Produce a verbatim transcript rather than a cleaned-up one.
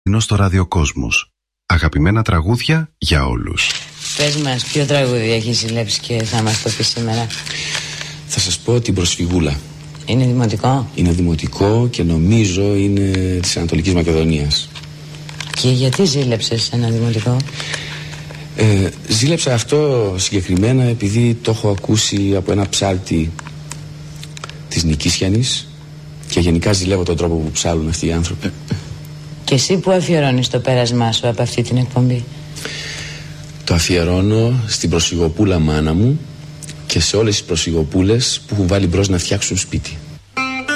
Είναι στο ραδιοκόσμος. Αγαπημένα τραγούδια για όλους. Πες μας, ποιο τραγούδι έχει συλλέψει και θα μας το πει σήμερα? Θα σας πω την Προσφυγούλα. Είναι δημοτικό? Είναι δημοτικό και νομίζω είναι της Ανατολικής Μακεδονίας. Και γιατί ζήλεψες ένα δημοτικό? Ε, ζήλεψα αυτό συγκεκριμένα επειδή το έχω ακούσει από ένα ψάλτη της Νικήσιανης και γενικά ζηλεύω τον τρόπο που ψάλουν αυτοί οι άνθρωποι. Και εσύ που αφιερώνεις το πέρασμά σου από αυτή την εκπομπή? Το αφιερώνω στην προσφυγοπούλα μάνα μου και σε όλες τις προσφυγοπούλες που έχουν βάλει μπρος να φτιάξουν σπίτι.